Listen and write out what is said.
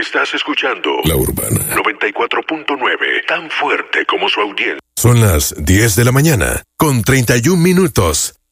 Estás escuchando La Urbana 94.9, tan fuerte como su audiencia. Son las 10 de la mañana, con 31 minutos.